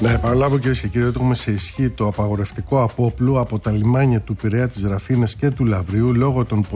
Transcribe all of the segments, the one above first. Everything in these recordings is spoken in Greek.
Να επαναλάβω, κυρίες και κύριοι, ότι έχουμε σε ισχύ το απαγορευτικό απόπλου από τα λιμάνια του Πειραιά, της Ραφίνας και του Λαβρίου λόγω των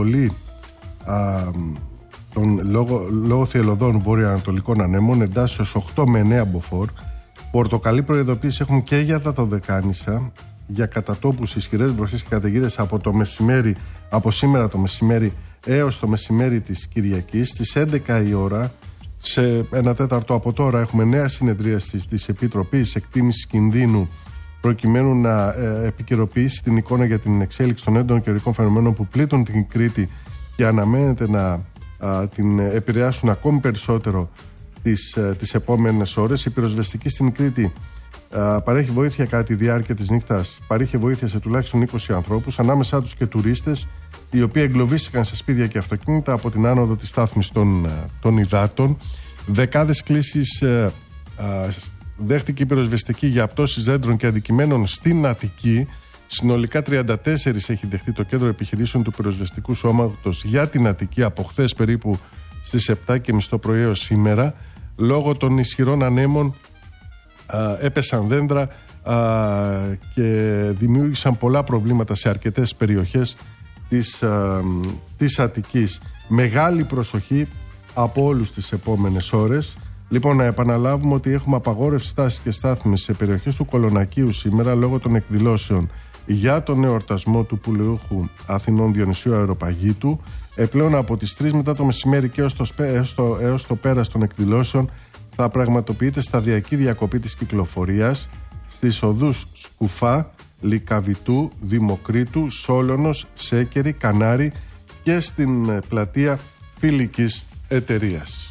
λόγω θυελλωδών βορειοανατολικών ανέμων, εντάσσεως 8 με 9 μποφόρ. Πορτοκαλί προειδοποίηση έχουν και για τα Δωδεκάνησα για κατατόπους ισχυρές βροχές και καταιγίδες από σήμερα το μεσημέρι έως το μεσημέρι της Κυριακής. Στις 11 η ώρα, σε 1/4 από τώρα, έχουμε νέα συνεδρίαση της Επιτροπής Εκτίμησης Κινδύνου, προκειμένου να επικαιροποιήσει την εικόνα για την εξέλιξη των έντονων καιρικών φαινομένων που πλήττουν την Κρήτη και αναμένεται να την επηρεάσουν ακόμη περισσότερο τις επόμενες ώρες. Η πυροσβεστική στην Κρήτη παρέχει βοήθεια κατά τη διάρκεια της νύχτας. Παρήχε βοήθεια σε τουλάχιστον 20 ανθρώπους, ανάμεσά τους και τουρίστες, οι οποίοι εγκλωβίστηκαν σε σπίτια και αυτοκίνητα από την άνοδο της στάθμης των υδάτων. Δεκάδες κλήσεις δέχτηκε η πυροσβεστική για πτώσεις δέντρων και αντικειμένων στην Αττική. Συνολικά 34 έχει δεχτεί το κέντρο επιχειρήσεων του πυροσβεστικού σώματος για την Αττική από χθες περίπου στις 7:30 το πρωί έως σήμερα. Λόγω των ισχυρών ανέμων έπεσαν δέντρα και δημιούργησαν πολλά προβλήματα σε αρκετές περιοχές της Αττικής. Μεγάλη προσοχή από όλους τις επόμενες ώρες. Λοιπόν, να επαναλάβουμε ότι έχουμε απαγόρευση στάσης και στάθμης σε περιοχές του Κολονακίου σήμερα λόγω των εκδηλώσεων για τον εορτασμό του Πουλαιούχου Αθηνών Διονυσίου Αεροπαγήτου. Πλέον από τις 3 μετά το μεσημέρι και έως το πέρας των εκδηλώσεων θα πραγματοποιείται σταδιακή διακοπή της κυκλοφορίας στις οδούς Σκουφά, Λυκαβητού, Δημοκρίτου, Σόλωνος, Σέκερη, Κανάρη και στην πλατεία Φιλικής Εταιρείας.